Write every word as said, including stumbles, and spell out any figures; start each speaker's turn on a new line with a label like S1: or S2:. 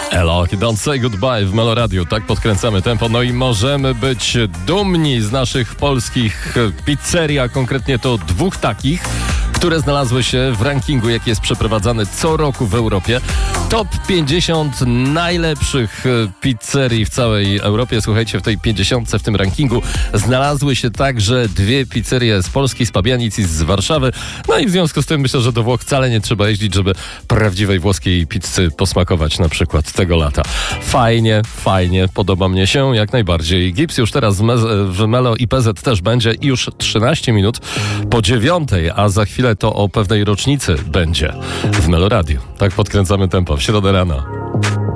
S1: Elo, Don't Say Goodbye w Melo Radio. Tak podkręcamy tempo. No i możemy być dumni z naszych polskich pizzerii, a konkretnie to dwóch takich, które znalazły się w rankingu, jaki jest przeprowadzany co roku w Europie. Top pięćdziesiąt najlepszych pizzerii w całej Europie. Słuchajcie, w tej pięćdziesiątce w tym rankingu znalazły się także dwie pizzerie z Polski, z Pabianic i z Warszawy. No i w związku z tym myślę, że do Włoch wcale nie trzeba jeździć, żeby prawdziwej włoskiej pizzy posmakować na przykład tego lata. Fajnie, fajnie, podoba mnie się jak najbardziej. Gips już teraz w, Me- w Melo i P Z też będzie i już trzynaście minut po dziewiątej, a za chwilę to o pewnej rocznicy będzie w Melo Radio. Tak podkręcamy tempo w środę rano.